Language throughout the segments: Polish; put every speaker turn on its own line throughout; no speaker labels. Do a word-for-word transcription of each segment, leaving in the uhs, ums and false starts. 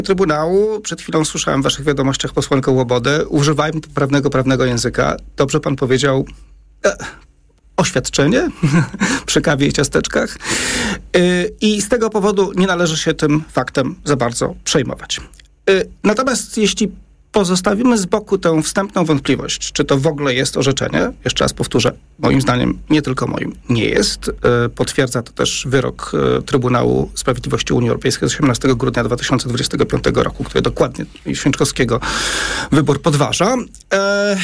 Trybunału, przed chwilą słyszałem w waszych wiadomościach posłankę Łobodę, używajmy poprawnego prawnego języka. Dobrze pan powiedział... E, oświadczenie przy kawie i ciasteczkach. Yy, I z tego powodu nie należy się tym faktem za bardzo przejmować. Yy, natomiast jeśli pozostawimy z boku tę wstępną wątpliwość, czy to w ogóle jest orzeczenie, jeszcze raz powtórzę, moim zdaniem, nie tylko moim, nie jest. Yy, potwierdza to też wyrok yy, Trybunału Sprawiedliwości Unii Europejskiej z osiemnastego grudnia dwa tysiące dwudziestego piątego roku, który dokładnie Święczkowskiego wybór podważa. Yy,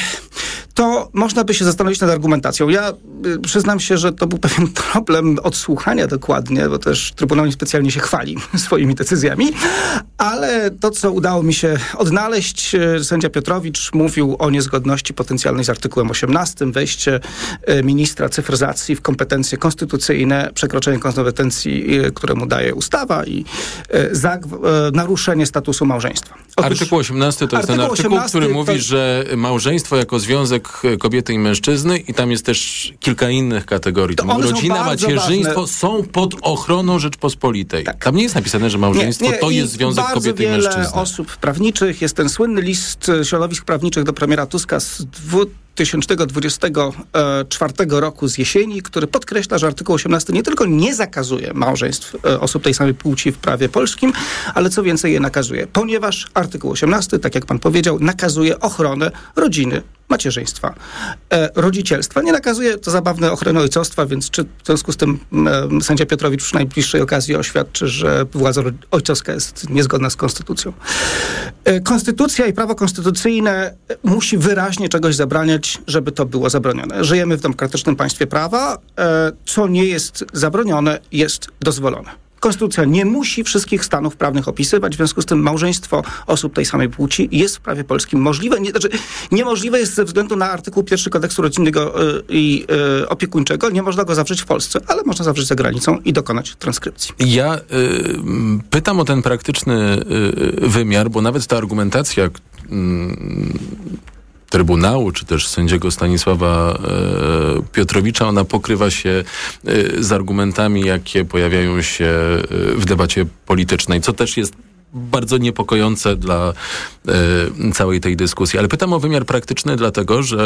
to można by się zastanowić nad argumentacją. Ja y, przyznam się, że to był pewien problem odsłuchania dokładnie, bo też Trybunał niespecjalnie się chwali swoimi decyzjami, ale to, co udało mi się odnaleźć, y, sędzia Piotrowicz mówił o niezgodności potencjalnej z artykułem osiemnastym, wejście y, ministra cyfryzacji w kompetencje konstytucyjne, przekroczenie kompetencji, y, które mu daje ustawa i y, za, y, naruszenie statusu małżeństwa.
Otóż, artykuł osiemnasty to jest ten artykuł, osiemnasty, który mówi, to... że małżeństwo jako związek kobiety i mężczyzny i tam jest też kilka innych kategorii. Rodzina, macierzyństwo ważne. Są pod ochroną Rzeczpospolitej. Tak. Tam nie jest napisane, że małżeństwo nie, nie, to jest związek kobiety i mężczyzny. Bardzo wiele osób prawniczych, jest ten słynny list środowisk prawniczych do premiera Tuska z dwa tysiące dwudziestego czwartego roku z jesieni, który podkreśla, że artykuł osiemnasty nie tylko nie zakazuje małżeństw osób tej samej płci w prawie polskim, ale co więcej je nakazuje, ponieważ artykuł osiemnasty, tak jak pan powiedział, nakazuje ochronę rodziny, macierzyństwa, e, rodzicielstwa. Nie nakazuje, to zabawne, ochrony ojcostwa, więc czy w związku z tym e, sędzia Piotrowicz przy najbliższej okazji oświadczy, że władza ojcowska jest niezgodna z konstytucją. E, konstytucja i prawo konstytucyjne musi wyraźnie czegoś zabraniać, żeby to było zabronione. Żyjemy w demokratycznym państwie prawa. E, co nie jest zabronione, jest dozwolone. Konstytucja nie musi wszystkich stanów prawnych opisywać, w związku z tym małżeństwo osób tej samej płci jest w prawie polskim możliwe. Nie, znaczy, niemożliwe jest ze względu na artykuł pierwszy kodeksu rodzinnego y, i y, opiekuńczego. Nie można go zawrzeć w Polsce, ale można zawrzeć za granicą i dokonać transkrypcji. Ja y, pytam o ten praktyczny y, wymiar, bo nawet ta argumentacja y, Trybunału, czy też sędziego Stanisława e, Piotrowicza, ona pokrywa się e, z argumentami, jakie pojawiają się e, w debacie politycznej, co też jest bardzo niepokojące dla e, całej tej dyskusji. Ale pytam o wymiar praktyczny, dlatego, że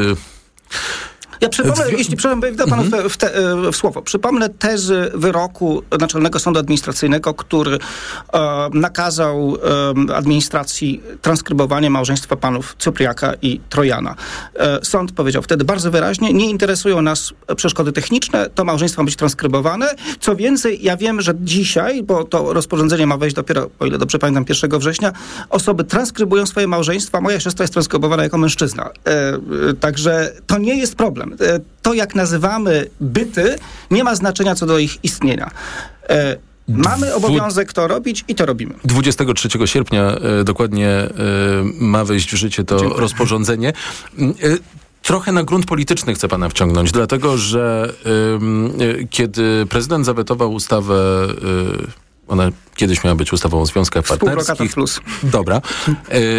e,
Ja przypomnę, w... jeśli wejdę panu mm-hmm. w, te, w słowo, przypomnę tezy wyroku Naczelnego Sądu Administracyjnego, który e, nakazał e, administracji transkrybowanie małżeństwa panów Cypriaka i Trojana. E, sąd powiedział wtedy bardzo wyraźnie, nie interesują nas przeszkody techniczne, to małżeństwo ma być transkrybowane. Co więcej, ja wiem, że dzisiaj, bo to rozporządzenie ma wejść dopiero, o ile dobrze pamiętam, pierwszego września, osoby transkrybują swoje małżeństwa. Moja siostra jest transkrybowana jako mężczyzna. E, e, także to nie jest problem. To, jak nazywamy byty, nie ma znaczenia co do ich istnienia. E, mamy obowiązek to robić i to robimy.
dwudziestego trzeciego sierpnia e, dokładnie e, ma wejść w życie to Dziękuję. rozporządzenie. E, Trochę na grunt polityczny chcę pana wciągnąć, dlatego że e, kiedy prezydent zawetował ustawę, e, ona kiedyś miała być ustawą o związkach partnerskich.
Plus.
Dobra. E,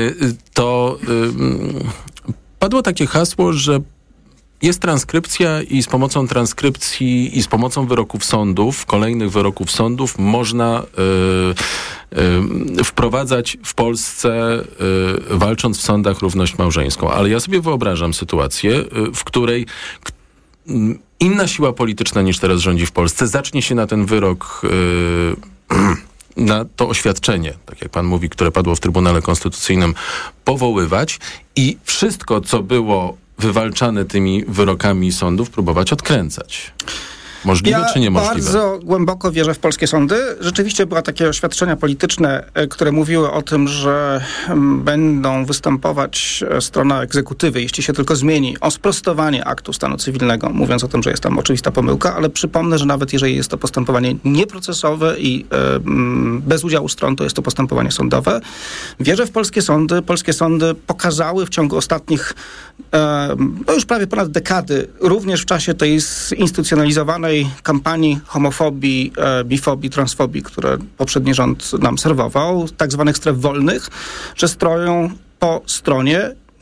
to e, padło takie hasło, że jest transkrypcja i z pomocą transkrypcji i z pomocą wyroków sądów, kolejnych wyroków sądów można y, y, wprowadzać w Polsce, y, walcząc w sądach, równość małżeńską. Ale ja sobie wyobrażam sytuację, y, w której k- inna siła polityczna niż teraz rządzi w Polsce zacznie się na ten wyrok, y, na to oświadczenie, tak jak pan mówi, które padło w Trybunale Konstytucyjnym, powoływać i wszystko, co było wywalczane tymi wyrokami sądów, próbować odkręcać. Możliwe
ja
czy niemożliwe?
Ja bardzo głęboko wierzę w polskie sądy. Rzeczywiście były takie oświadczenia polityczne, które mówiły o tym, że będą występować strona egzekutywy, jeśli się tylko zmieni, o sprostowanie aktu stanu cywilnego, mówiąc o tym, że jest tam oczywista pomyłka, ale przypomnę, że nawet jeżeli jest to postępowanie nieprocesowe i y, bez udziału stron, to jest to postępowanie sądowe. Wierzę w polskie sądy. Polskie sądy pokazały w ciągu ostatnich y, no już prawie ponad dekady, również w czasie tej zinstytucjonalizowanej kampanii homofobii, e, bifobii, transfobii, które poprzedni rząd nam serwował, tak zwanych stref wolnych, że stoją po stronie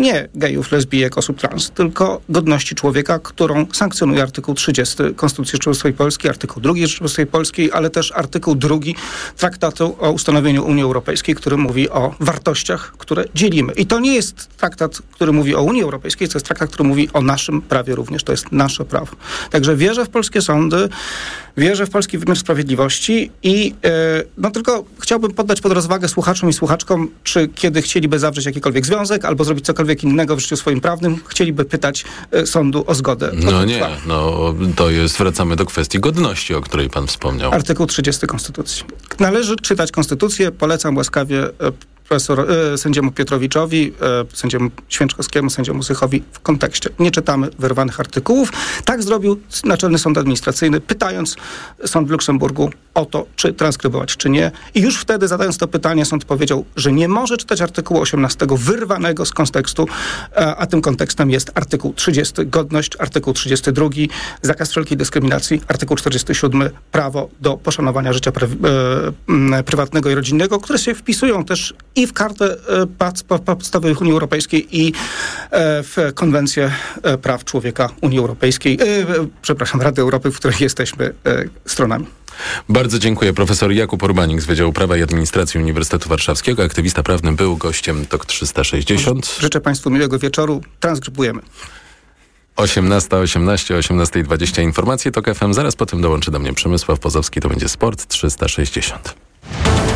nie gejów, lesbijek, osób trans, tylko godności człowieka, którą sankcjonuje artykuł trzydziesty Konstytucji Rzeczypospolitej Polskiej, artykuł drugi Rzeczypospolitej Polskiej, ale też artykuł drugi Traktatu o ustanowieniu Unii Europejskiej, który mówi o wartościach, które dzielimy. I to nie jest traktat, który mówi o Unii Europejskiej, to jest traktat, który mówi o naszym prawie również. To jest nasze prawo. Także wierzę w polskie sądy, wierzę w polski wymiar sprawiedliwości i yy, no tylko chciałbym poddać pod rozwagę słuchaczom i słuchaczkom, czy kiedy chcieliby zawrzeć jakikolwiek związek albo zrobić cokolwiek innego w życiu swoim prawnym, chcieliby pytać y, sądu o zgodę.
No nie, no to jest, wracamy do kwestii godności, o której pan wspomniał.
Artykuł trzydziesty Konstytucji. Należy czytać Konstytucję, polecam łaskawie y, profesor, y, sędziemu Piotrowiczowi, y, sędziemu Święczkowskiemu, sędziemu Sychowi w kontekście. Nie czytamy wyrwanych artykułów. Tak zrobił Naczelny Sąd Administracyjny, pytając sąd w Luksemburgu o to, czy transkrybować, czy nie. I już wtedy, zadając to pytanie, sąd powiedział, że nie może czytać artykułu osiemnastego wyrwanego z kontekstu, a, a tym kontekstem jest artykuł trzydziesty godność, artykuł trzydziesty drugi zakaz wszelkiej dyskryminacji, artykuł czterdziesty siódmy prawo do poszanowania życia pry, e, prywatnego i rodzinnego, które się wpisują też i w Kartę e, Podstawowych Unii Europejskiej i e, w Konwencję e, Praw Człowieka Unii Europejskiej, e, e, przepraszam, Rady Europy, w której jesteśmy e, stronami.
Bardzo dziękuję. Profesor Jakub Urbanik z Wydziału Prawa i Administracji Uniwersytetu Warszawskiego, aktywista prawny, był gościem Tok trzysta sześćdziesiąt.
Życzę państwu miłego wieczoru. Transkrybujemy.
osiemnasta osiemnaście, osiemnasta dwadzieścia informacje Tok F M. Zaraz potem dołączy do mnie Przemysław Pozowski. To będzie Sport trzysta sześćdziesiąt.